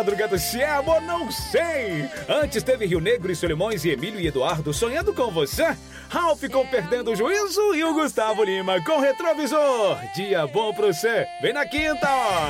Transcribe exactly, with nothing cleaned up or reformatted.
Madrugada, se é amor, não sei. Antes teve Rio Negro e Solimões e Emílio e Eduardo sonhando com você. Ralph com Perdendo o Juízo e o Gustavo Lima com Retrovisor. Dia bom pra você. Vem na quinta, ó.